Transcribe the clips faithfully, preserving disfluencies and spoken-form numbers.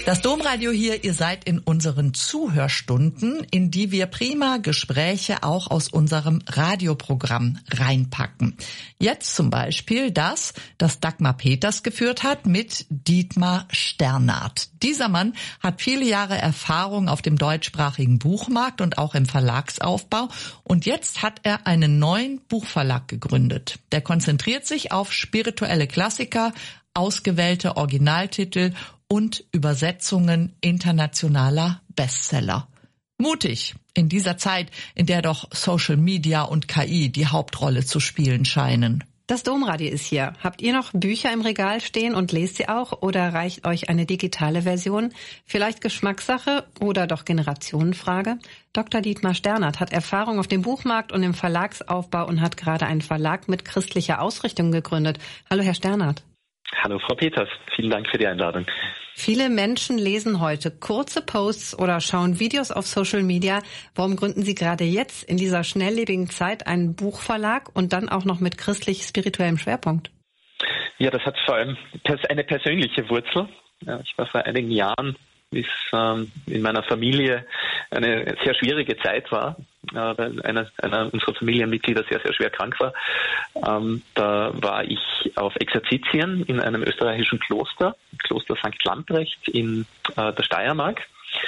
Das Domradio hier, ihr seid in unseren Zuhörstunden, in die wir prima Gespräche auch aus unserem Radioprogramm reinpacken. Jetzt zum Beispiel das, das Dagmar Peters geführt hat mit Dietmar Sternardt. Dieser Mann hat viele Jahre Erfahrung auf dem deutschsprachigen Buchmarkt und auch im Verlagsaufbau. Und jetzt hat er einen neuen Buchverlag gegründet. Der konzentriert sich auf spirituelle Klassiker, ausgewählte Originaltitel und Übersetzungen internationaler Bestseller. Mutig in dieser Zeit, in der doch Social Media und K I die Hauptrolle zu spielen scheinen. Das Domradio ist hier. Habt ihr noch Bücher im Regal stehen und lest sie auch oder reicht euch eine digitale Version? Vielleicht Geschmackssache oder doch Generationenfrage? Doktor Dietmar Sternardt hat Erfahrung auf dem Buchmarkt und im Verlagsaufbau und hat gerade einen Verlag mit christlicher Ausrichtung gegründet. Hallo, Herr Sternardt. Hallo, Frau Peters. Vielen Dank für die Einladung. Viele Menschen lesen heute kurze Posts oder schauen Videos auf Social Media. Warum gründen Sie gerade jetzt in dieser schnelllebigen Zeit einen Buchverlag und dann auch noch mit christlich-spirituellem Schwerpunkt? Ja, das hat vor allem eine persönliche Wurzel. Ich war vor einigen Jahren, wie es ähm, in meiner Familie eine sehr schwierige Zeit war, äh, weil einer, einer unserer Familienmitglieder sehr, sehr schwer krank war. Ähm, da war ich auf Exerzitien in einem österreichischen Kloster, Kloster Sankt Lamprecht in äh, der Steiermark.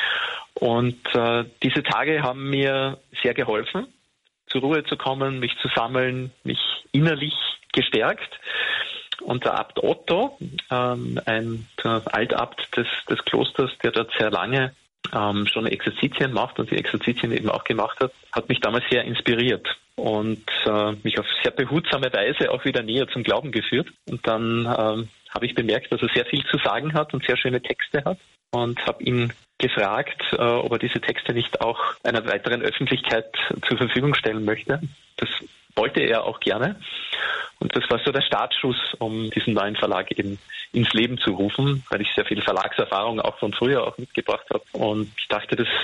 Und äh, diese Tage haben mir sehr geholfen, zur Ruhe zu kommen, mich zu sammeln, mich innerlich gestärkt. Und der Abt Otto, ähm, ein Altabt des, des Klosters, der dort sehr lange ähm, schon Exerzitien macht und die Exerzitien eben auch gemacht hat, hat mich damals sehr inspiriert und äh, mich auf sehr behutsame Weise auch wieder näher zum Glauben geführt. Und dann ähm, habe ich bemerkt, dass er sehr viel zu sagen hat und sehr schöne Texte hat und habe ihn gefragt, äh, ob er diese Texte nicht auch einer weiteren Öffentlichkeit zur Verfügung stellen möchte. Das wollte er auch gerne. Und das war so der Startschuss, um diesen neuen Verlag eben ins Leben zu rufen, weil ich sehr viel Verlagserfahrung auch von früher auch mitgebracht habe. Und ich dachte, das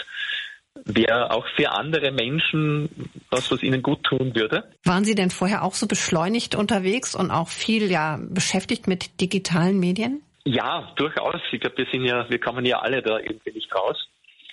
wäre auch für andere Menschen was, was ihnen gut tun würde. Waren Sie denn vorher auch so beschleunigt unterwegs und auch viel ja beschäftigt mit digitalen Medien? Ja, durchaus. Ich glaube, wir sind ja, wir kommen ja alle da irgendwie nicht raus.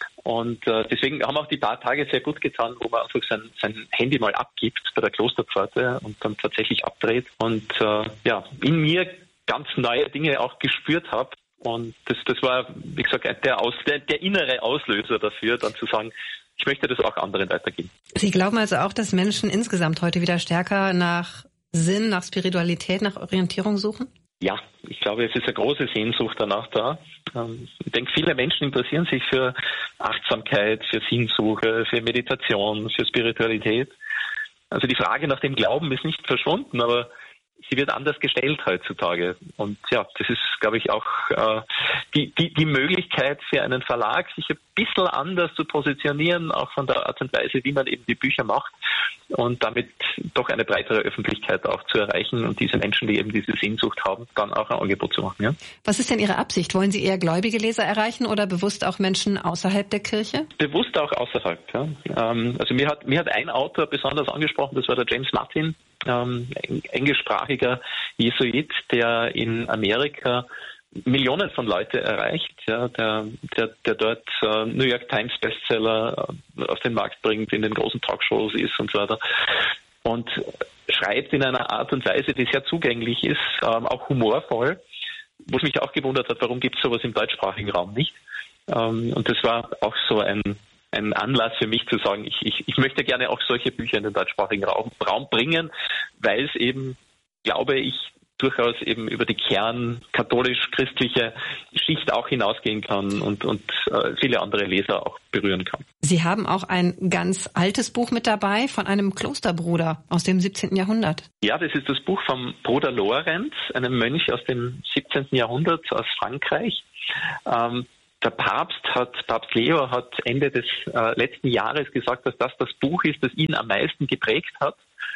Und äh, deswegen haben auch die paar Tage sehr gut getan, wo man einfach sein, sein Handy mal abgibt bei der Klosterpforte und dann tatsächlich abdreht. Und äh, ja, in mir ganz neue Dinge auch gespürt habe. Und das, das war, wie gesagt, der, Aus, der, der innere Auslöser dafür, dann zu sagen, ich möchte das auch anderen weitergeben. Sie glauben also auch, dass Menschen insgesamt heute wieder stärker nach Sinn, nach Spiritualität, nach Orientierung suchen? Ja, ich glaube, es ist eine große Sehnsucht danach da. Ich denke, viele Menschen interessieren sich für Achtsamkeit, für Sinnsuche, für Meditation, für Spiritualität. Also die Frage nach dem Glauben ist nicht verschwunden, aber sie wird anders gestellt heutzutage. Und ja, das ist, glaube ich, auch äh, die, die, die Möglichkeit für einen Verlag, sich ein bisschen anders zu positionieren, auch von der Art und Weise, wie man eben die Bücher macht und damit doch eine breitere Öffentlichkeit auch zu erreichen und diese Menschen, die eben diese Sehnsucht haben, dann auch ein Angebot zu machen. Ja? Was ist denn Ihre Absicht? Wollen Sie eher gläubige Leser erreichen oder bewusst auch Menschen außerhalb der Kirche? Bewusst auch außerhalb, ja. Ähm, also mir hat, mir hat ein Autor besonders angesprochen, das war der James Martin, ähm, englischsprachiger Jesuit, der in Amerika Millionen von Leute erreicht, ja, der, der, der dort äh, New York Times Bestseller äh, auf den Markt bringt, in den großen Talkshows ist und so weiter. Und schreibt in einer Art und Weise, die sehr zugänglich ist, ähm, auch humorvoll, wo es mich auch gewundert hat, warum gibt es sowas im deutschsprachigen Raum nicht. Ähm, und das war auch so ein, ein Anlass für mich zu sagen, ich, ich, ich möchte gerne auch solche Bücher in den deutschsprachigen Raum, Raum bringen, weil es eben, glaube ich, durchaus eben über die kern-katholisch-christliche Schicht auch hinausgehen kann und, und äh, viele andere Leser auch berühren kann. Sie haben auch ein ganz altes Buch mit dabei von einem Klosterbruder aus dem siebzehnten Jahrhundert. Ja, das ist das Buch vom Bruder Lorenz, einem Mönch aus dem siebzehnten Jahrhundert aus Frankreich. Ähm, der Papst hat, Papst Leo hat Ende des äh, letzten Jahres gesagt, dass das das Buch ist, das ihn am meisten geprägt hat.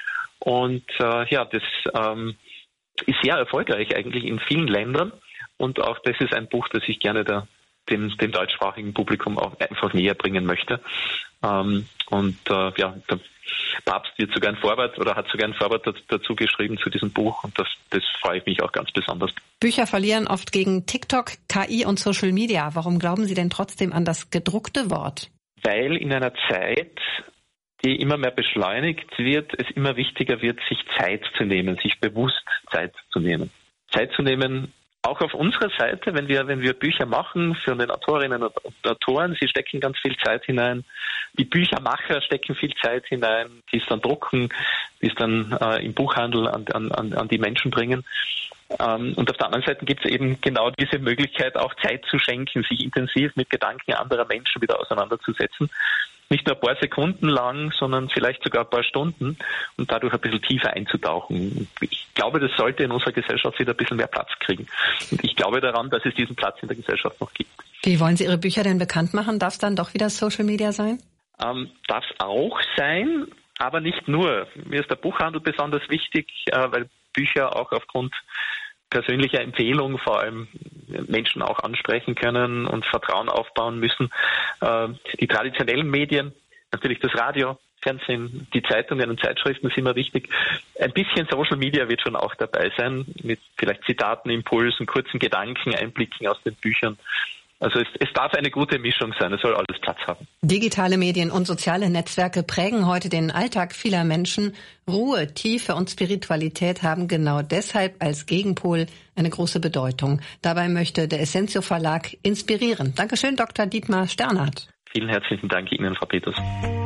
Und äh, ja, das ähm, ist sehr erfolgreich eigentlich in vielen Ländern und auch das ist ein Buch, das ich gerne der, dem, dem deutschsprachigen Publikum auch einfach näher bringen möchte. Ähm, und äh, ja, der Papst wird sogar ein Vorwort oder hat sogar ein Vorwort dazu geschrieben zu diesem Buch und das, das freue ich mich auch ganz besonders. Bücher verlieren oft gegen TikTok, K I und Social Media. Warum glauben Sie denn trotzdem an das gedruckte Wort? Weil in einer Zeit, die immer mehr beschleunigt wird, es immer wichtiger wird, sich Zeit zu nehmen, sich bewusst Zeit zu nehmen. Zeit zu nehmen, auch auf unserer Seite, wenn wir, wenn wir Bücher machen für den Autorinnen und Autoren, sie stecken ganz viel Zeit hinein. Die Büchermacher stecken viel Zeit hinein, die es dann drucken, die es dann äh, im Buchhandel an, an, an die Menschen bringen. Ähm, und auf der anderen Seite gibt es eben genau diese Möglichkeit, auch Zeit zu schenken, sich intensiv mit Gedanken anderer Menschen wieder auseinanderzusetzen. Nicht nur ein paar Sekunden lang, sondern vielleicht sogar ein paar Stunden und dadurch ein bisschen tiefer einzutauchen. Ich glaube, das sollte in unserer Gesellschaft wieder ein bisschen mehr Platz kriegen. Und ich glaube daran, dass es diesen Platz in der Gesellschaft noch gibt. Wie wollen Sie Ihre Bücher denn bekannt machen? Darf es dann doch wieder Social Media sein? Ähm, darf es auch sein, aber nicht nur. Mir ist der Buchhandel besonders wichtig, äh, weil Bücher auch aufgrund persönlicher Empfehlung vor allem Menschen auch ansprechen können und Vertrauen aufbauen müssen. Die traditionellen Medien, natürlich das Radio, Fernsehen, die Zeitungen und Zeitschriften sind immer wichtig. Ein bisschen Social Media wird schon auch dabei sein, mit vielleicht Zitaten, Impulsen, kurzen Gedanken, Einblicken aus den Büchern. Also es, es darf eine gute Mischung sein, es soll alles Platz haben. Digitale Medien und soziale Netzwerke prägen heute den Alltag vieler Menschen. Ruhe, Tiefe und Spiritualität haben genau deshalb als Gegenpol eine große Bedeutung. Dabei möchte der Essentio Verlag inspirieren. Dankeschön, Doktor Dietmar Sternhardt. Vielen herzlichen Dank Ihnen, Frau Peters.